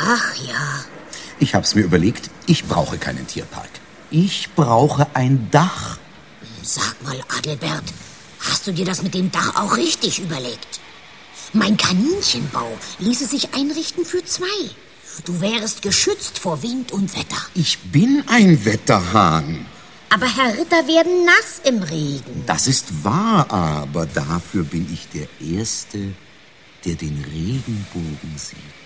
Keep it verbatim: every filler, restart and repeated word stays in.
Ach ja. Ich hab's mir überlegt, ich brauche keinen Tierpark. Ich brauche ein Dach. Sag mal, Adelbert, hast du dir das mit dem Dach auch richtig überlegt? Mein Kaninchenbau ließe sich einrichten für zwei. Du wärest geschützt vor Wind und Wetter. Ich bin ein Wetterhahn. Aber Herr Ritter werden nass im Regen. Das ist wahr, aber dafür bin ich der Erste, der den Regenbogen sieht.